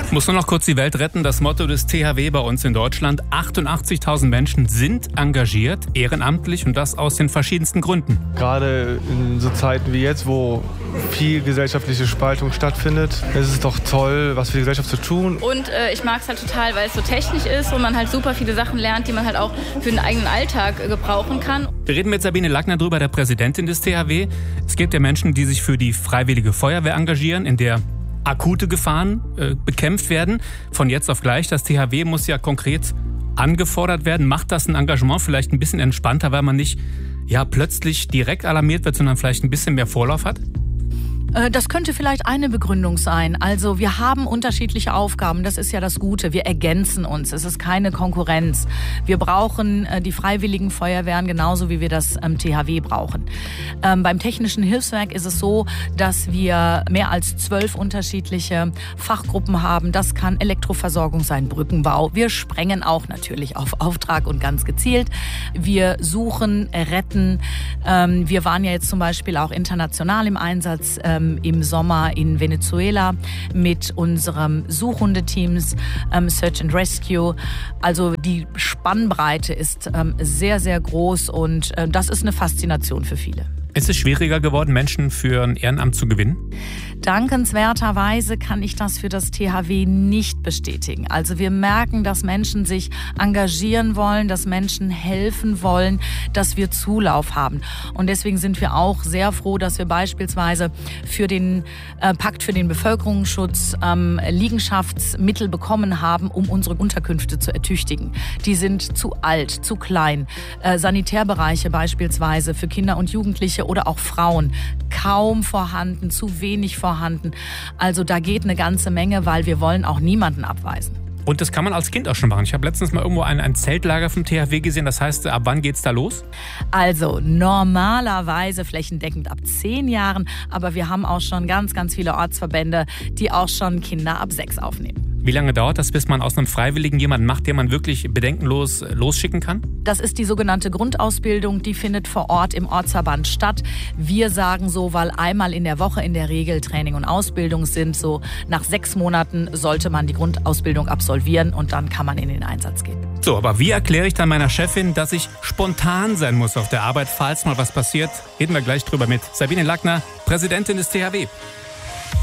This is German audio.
Muss nur noch kurz die Welt retten. Das Motto des THW bei uns in Deutschland. 88.000 Menschen sind engagiert, ehrenamtlich und das aus den verschiedensten Gründen. Gerade in so Zeiten wie jetzt, wo viel gesellschaftliche Spaltung stattfindet, ist es doch toll, was für die Gesellschaft zu tun. Und ich mag es halt total, weil es so technisch ist und man halt super viele Sachen lernt, die man halt auch für den eigenen Alltag gebrauchen kann. Wir reden mit Sabine Lackner drüber, der Präsidentin des THW. Es gibt ja Menschen, die sich für die Freiwillige Feuerwehr engagieren, in der akute Gefahren bekämpft werden. Von jetzt auf gleich. Das THW muss ja konkret angefordert werden. Macht das ein Engagement vielleicht ein bisschen entspannter, weil man nicht plötzlich direkt alarmiert wird, sondern vielleicht ein bisschen mehr Vorlauf hat? Das könnte vielleicht eine Begründung sein. Also wir haben unterschiedliche Aufgaben, das ist ja das Gute. Wir ergänzen uns, es ist keine Konkurrenz. Wir brauchen die Freiwilligen Feuerwehren genauso, wie wir das THW brauchen. Beim Technischen Hilfswerk ist es so, dass wir mehr als 12 unterschiedliche Fachgruppen haben. Das kann Elektroversorgung sein, Brückenbau. Wir sprengen auch natürlich auf Auftrag und ganz gezielt. Wir suchen, retten. Wir waren ja jetzt zum Beispiel auch international im Einsatz, im Sommer in Venezuela mit unserem Suchhundeteams Search and Rescue. Also die Spannbreite ist sehr, sehr groß und das ist eine Faszination für viele. Ist es schwieriger geworden, Menschen für ein Ehrenamt zu gewinnen? Dankenswerterweise kann ich das für das THW nicht bestätigen. Also wir merken, dass Menschen sich engagieren wollen, dass Menschen helfen wollen, dass wir Zulauf haben. Und deswegen sind wir auch sehr froh, dass wir beispielsweise für den Pakt für den Bevölkerungsschutz Liegenschaftsmittel bekommen haben, um unsere Unterkünfte zu ertüchtigen. Die sind zu alt, zu klein. Sanitärbereiche beispielsweise für Kinder und Jugendliche oder auch Frauen kaum vorhanden, zu wenig vorhanden. Also da geht eine ganze Menge, weil wir wollen auch niemanden abweisen. Und das kann man als Kind auch schon machen. Ich habe letztens mal irgendwo ein Zeltlager vom THW gesehen. Das heißt, ab wann geht's da los? Also normalerweise flächendeckend ab 10 Jahren. Aber wir haben auch schon ganz, ganz viele Ortsverbände, die auch schon Kinder ab 6 aufnehmen. Wie lange dauert das, bis man aus einem Freiwilligen jemanden macht, den man wirklich bedenkenlos losschicken kann? Das ist die sogenannte Grundausbildung, die findet vor Ort im Ortsverband statt. Wir sagen so, weil einmal in der Woche in der Regel Training und Ausbildung sind. So nach 6 Monaten sollte man die Grundausbildung absolvieren und dann kann man in den Einsatz gehen. So, aber wie erkläre ich dann meiner Chefin, dass ich spontan sein muss auf der Arbeit, falls mal was passiert? Reden wir gleich drüber mit Sabine Lackner, Präsidentin des THW.